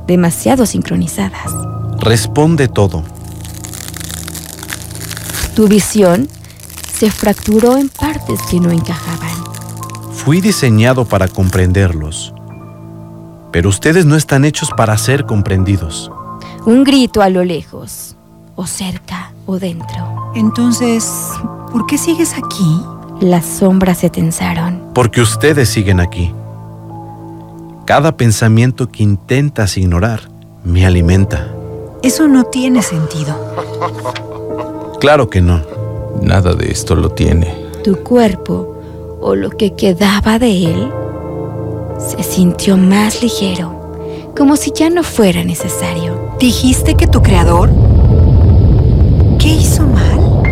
demasiado sincronizadas. Responde todo. Tu visión se fracturó en partes que no encajaban. Fui diseñado para comprenderlos, pero ustedes no están hechos para ser comprendidos. Un grito a lo lejos, o cerca, o dentro. Entonces, ¿por qué sigues aquí? Las sombras se tensaron. Porque ustedes siguen aquí. Cada pensamiento que intentas ignorar me alimenta. Eso no tiene sentido. Claro que no. Nada de esto lo tiene. Tu cuerpo, o lo que quedaba de él, se sintió más ligero, como si ya no fuera necesario. ¿Dijiste que tu creador? ¿Qué hizo mal?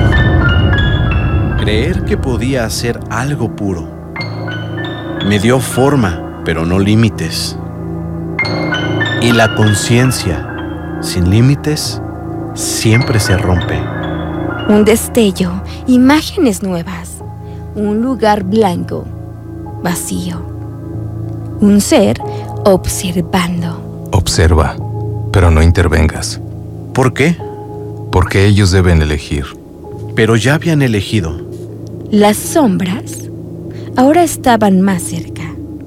Creer que podía hacer algo puro. Me dio forma, pero no límites. Y la conciencia, sin límites, siempre se rompe. Un destello, imágenes nuevas, un lugar blanco, vacío. Un ser observando. Observa, pero no intervengas. ¿Por qué? Porque ellos deben elegir. Pero ya habían elegido. Las sombras ahora estaban más cerca.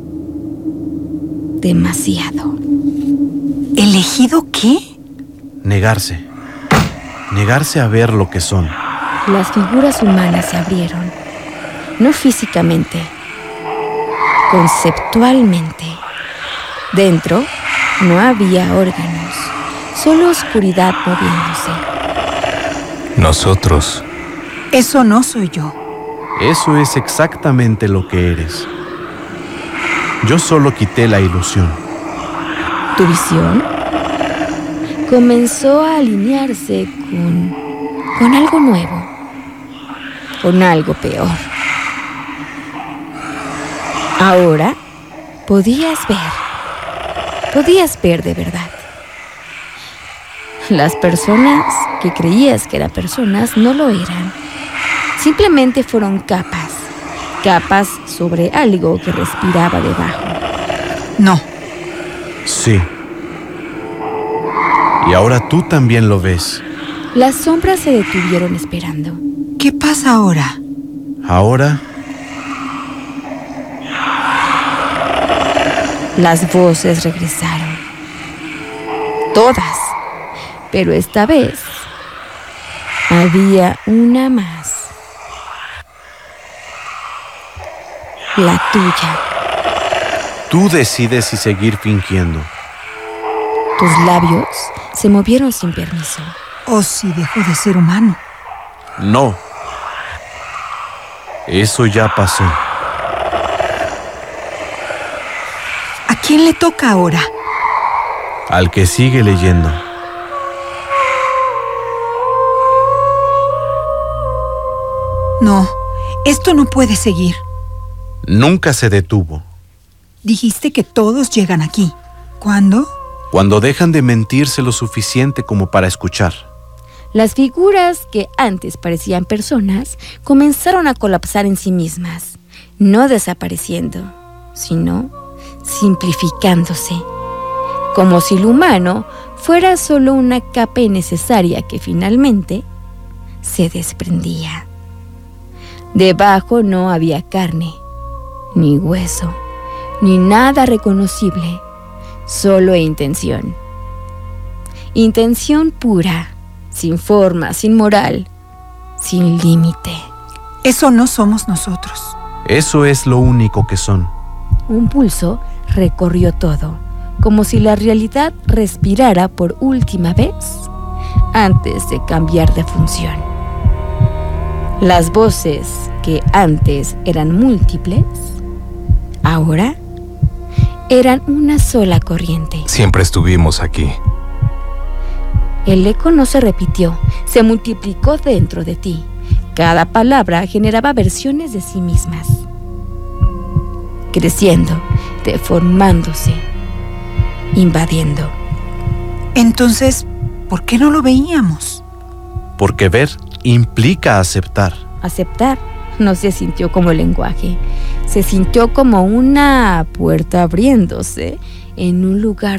Demasiado. ¿Elegido qué? Negarse. Negarse a ver lo que son. Las figuras humanas se abrieron. No físicamente, conceptualmente. Dentro no había órganos, solo oscuridad moviéndose. Nosotros. Eso no soy yo. Eso es exactamente lo que eres. Yo solo quité la ilusión. Tu visión comenzó a alinearse con algo nuevo, con algo peor. Ahora podías ver de verdad. Las personas que creías que eran personas no lo eran. Simplemente fueron capas sobre algo que respiraba debajo. No. Sí. Y ahora tú también lo ves. Las sombras se detuvieron esperando. ¿Qué pasa ahora? Ahora, Las voces regresaron. Todas. Pero esta vez había una más. La tuya. tú decides si seguir fingiendo. Tus labios se movieron sin permiso. ¿O si dejó de ser humano? No. Eso ya pasó. ¿A quién le toca ahora? Al que sigue leyendo. No, esto no puede seguir. Nunca se detuvo. Dijiste que todos llegan aquí. ¿Cuándo? Cuando dejan de mentirse lo suficiente como para escuchar. Las figuras que antes parecían personas comenzaron a colapsar en sí mismas, no desapareciendo, sino simplificándose, como si lo humano fuera solo una capa innecesaria que finalmente se desprendía. Debajo no había carne, ni hueso, ni nada reconocible, solo intención. Intención pura, sin forma, sin moral, sin límite. Eso no somos nosotros. Eso es lo único que son. Un pulso recorrió todo, como si la realidad respirara por última vez antes de cambiar de función. Las voces que antes eran múltiples, ahora eran una sola corriente. Siempre estuvimos aquí. El eco no se repitió, se multiplicó dentro de ti. Cada palabra generaba versiones de sí mismas, creciendo, deformándose, invadiendo. Entonces, ¿por qué no lo veíamos? Porque ver implica aceptar. Aceptar no se sintió como lenguaje, se sintió como una puerta abriéndose en un lugar